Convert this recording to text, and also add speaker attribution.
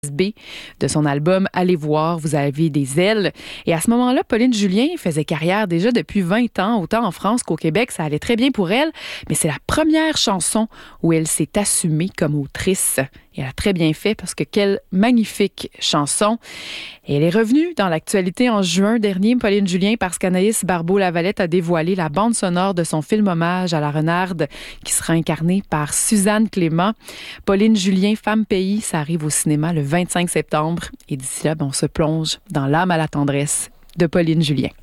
Speaker 1: B de son album Allez voir, vous avez des ailes. Et à ce moment-là, Pauline Julien faisait carrière déjà depuis 20 ans, autant en France qu'au Québec. Ça allait très bien pour elle, mais c'est la première chanson où elle s'est assumée comme autrice. Et elle a très bien fait parce que quelle magnifique chanson. Et elle est revenue dans l'actualité en juin dernier, Pauline Julien, parce qu'Anaïs Barbeau-Lavalette a dévoilé la bande sonore de son film hommage à la renarde qui sera incarnée par Suzanne Clément. Pauline Julien, Femme Pays, ça arrive au cinéma le 25 septembre. Et d'ici là, on se plonge dans l'âme à la tendresse de Pauline Julien.